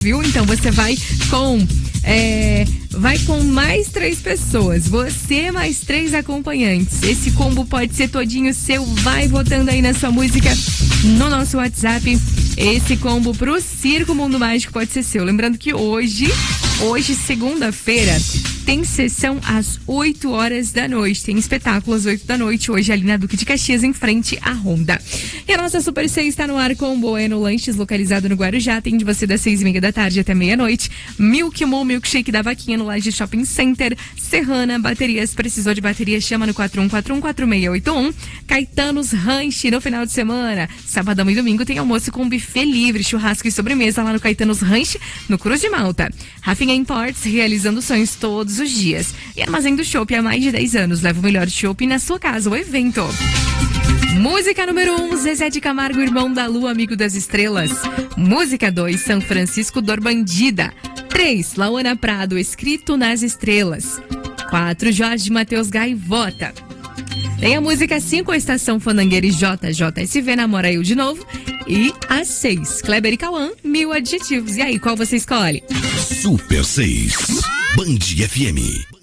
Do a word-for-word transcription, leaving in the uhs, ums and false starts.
Viu? Então você vai com é, vai com mais três pessoas, você mais três acompanhantes. Esse combo pode ser todinho seu. Vai votando aí na sua música no nosso WhatsApp. Esse combo pro Circo Mundo Mágico pode ser seu. Lembrando que hoje, hoje segunda-feira, tem sessão às oito horas da noite. Tem espetáculo às oito da noite, hoje ali na Duque de Caxias, em frente à Honda. E a nossa Super seis está no ar com o Bueno Lanches, localizado no Guarujá. Atende você das seis e meia da tarde até meia-noite. Milk Mo Milkshake da Vaquinha no Laje Shopping Center. Serrana Baterias, precisou de bateria, chama no quatro um quatro um quatro seis oito um. Caetanos Ranch no final de semana. Sabadão e domingo tem almoço com buffet livre, churrasco e sobremesa lá no Caetanos Ranch, no Cruz de Malta. Rafinha Imports, realizando sonhos todos os dias. E Armazém do Chopp há mais de dez anos. Leva o melhor chopp na sua casa, o evento. Música número um, Zezé de Camargo, Irmão da Lua, Amigo das Estrelas. Música dois, São Francisco Dor Bandida. três, Laona Prado, Escrito nas Estrelas. quatro, Jorge Matheus Gaivota. Tem a música cinco, a Estação Fandangueira e J J S V, Namora Eu de Novo. E a seis, Kleber e Cauã, Mil Adjetivos. E aí, qual você escolhe? Super seis, Band F M.